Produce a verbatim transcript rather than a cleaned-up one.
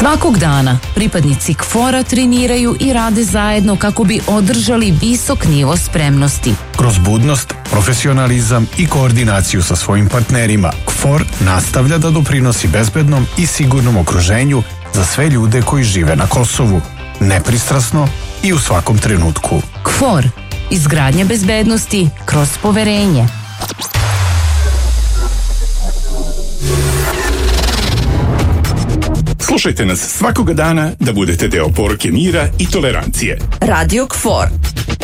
Svakog dana pripadnici KFOR-a treniraju i rade zajedno kako bi održali visok nivo spremnosti. Kroz budnost, profesionalizam i koordinaciju sa svojim partnerima, KFOR nastavlja da doprinosi bezbednom i sigurnom okruženju za sve ljude koji žive na Kosovu, nepristrasno i u svakom trenutku. KFOR, izgradnja bezbednosti kroz poverenje. Slušajte nas svakoga dana da budete deo poruke mira i tolerancije. Radio KFOR.